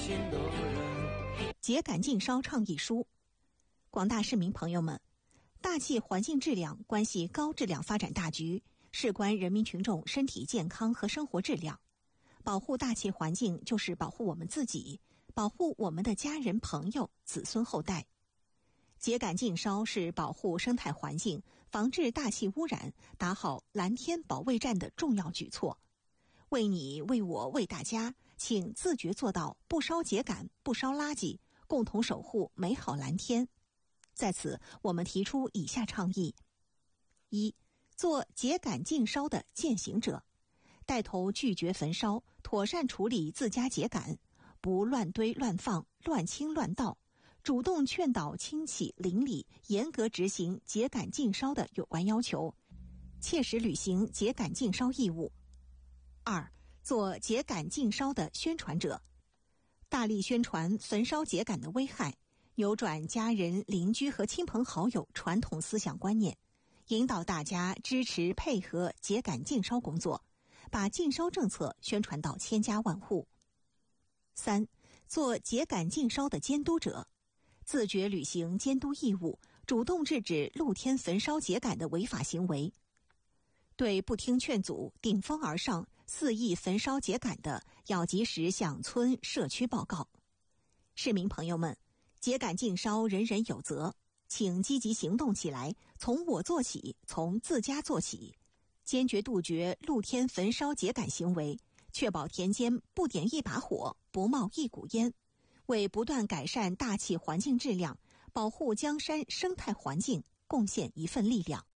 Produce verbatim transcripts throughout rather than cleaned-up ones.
心都冷。 秸秆禁烧倡议书。广大市民朋友们，大气环境质量关系高质量发展大局，事关人民群众身体健康和生活质量。保护大气环境就是保护我们自己，保护我们的家人、朋友、子孙后代。秸秆禁烧是保护生态环境、防治大气污染、打好蓝天保卫战的重要举措。为你、为我、为大家，请自觉做到不烧秸秆、不烧垃圾，共同守护美好蓝天。在此，我们提出以下倡议：一、做秸秆禁烧的践行者，带头拒绝焚烧，妥善处理自家秸秆，不乱堆乱放、乱倾乱倒，主动劝导亲戚邻里严格执行秸秆禁烧的有关要求，切实履行秸秆禁烧义务。二、做秸秆禁烧的宣传者，大力宣传焚烧秸秆的危害，扭转家人、邻居和亲朋好友传统思想观念，引导大家支持配合秸秆禁烧工作，把禁烧政策宣传到千家万户。三、做秸秆禁烧的监督者，自觉履行监督义务，主动制止露天焚烧秸秆的违法行为。对不听劝阻、顶风而上、肆意焚烧秸秆的，要及时向村社区报告。市民朋友们，秸秆禁烧人人有责，请积极行动起来，从我做起，从自家做起，坚决杜绝露天焚烧秸秆行为，确保田间不点一把火，不冒一股烟，为不断改善大气环境质量、保护江山生态环境贡献一份力量。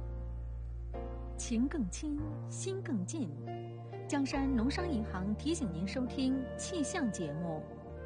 情更亲，心更近。江山农商银行提醒您收听气象节目。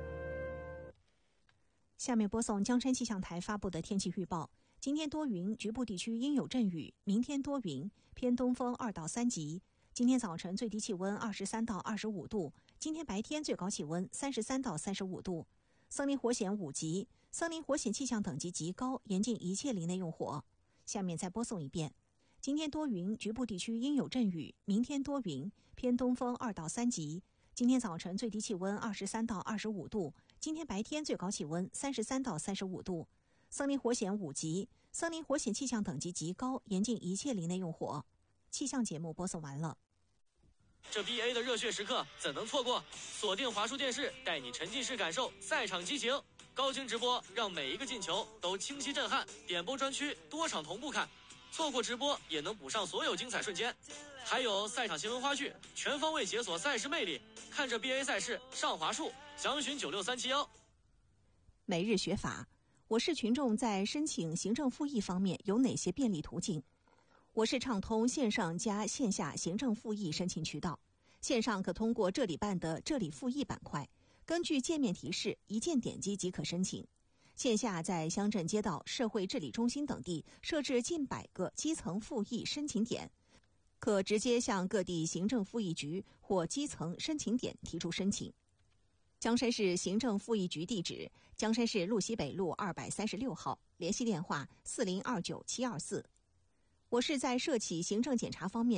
下面播送江山气象台发布的天气预报。今天多云，局部地区应有阵雨，明天多云，偏东风二到三级。今天早晨最低气温二十三到二十五度，今天白天最高气温三十三到三十五度。森林火险五级，森林火险气象等级极高，严禁一切林内用火。下面再播送一遍。今天多云，局部地区应有阵雨，明天多云，偏东风二到三级。今天早晨最低气温二十三到二十五度，今天白天最高气温三十三到三十五度。森林火险五级，森林火险气象等级极高，严禁一切林内用火。气象节目播送完了。 这 B A 的热血时刻怎能错过？锁定华数电视，带你沉浸式感受赛场激情，高清直播让每一个进球都清晰震撼，点播专区多场同步看，错过直播也能补上所有精彩瞬间，还有赛场新闻花絮，全方位解锁赛事魅力。看着 B A 赛事上华数，详询九六三七幺。 每日学法，我市群众在申请行政复议方面有哪些便利途径？我市畅通线上加线下行政复议申请渠道。线上可通过这里办的这里复议板块，根据界面提示一键点击即可申请。线下在乡镇街道、社会治理中心等地设置近百个基层复议申请点，可直接向各地行政复议局或基层申请点提出申请。江山市行政复议局地址：江山市路西北路二百三十六号，联系电话四零二九七二四。我市在涉企行政检查方面